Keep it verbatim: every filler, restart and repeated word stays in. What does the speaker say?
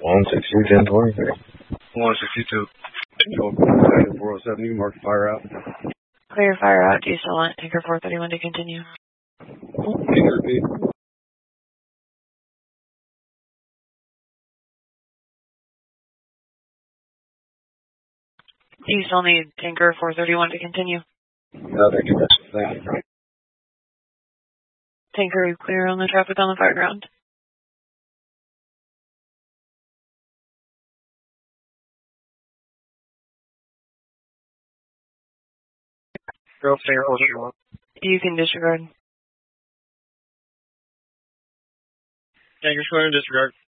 one sixty-two, ten twenty-three. one sixty-two. four oh seven, you mark fire out. Clear fire out. Do you still want Tanker four thirty-one to continue? Can you repeat? Do you still need Tanker four thirty-one to continue? No, thank you. Thank you. Tanker, you clear on the traffic on the fire ground? Girl, finger, hold it. You can disregard. Tanker, square and disregard.